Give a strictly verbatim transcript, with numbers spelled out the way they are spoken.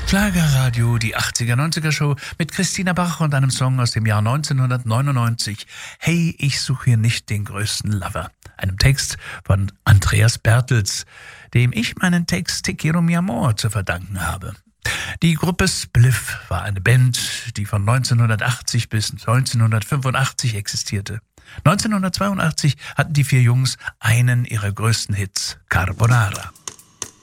Schlagerradio, die achtziger-neunziger-Show mit Christina Bach und einem Song aus dem Jahr neunzehnhundertneunundneunzig. Hey, ich suche hier nicht den größten Lover. Einem Text von Andreas Bertels, dem ich meinen Text Te quiero mi amor zu verdanken habe. Die Gruppe Spliff war eine Band, die von neunzehnhundertachtzig bis neunzehnhundertfünfundachtzig existierte. neunzehnhundertzweiundachtzig hatten die vier Jungs einen ihrer größten Hits, Carbonara.